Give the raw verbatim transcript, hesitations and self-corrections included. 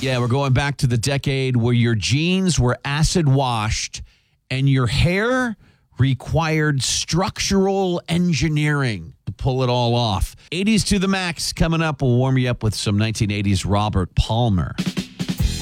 Yeah, we're going back to the decade where your jeans were acid washed and your hair required structural engineering to pull it all off. eighties to the max coming up. We'll warm you up with some nineteen eighties Robert Palmer.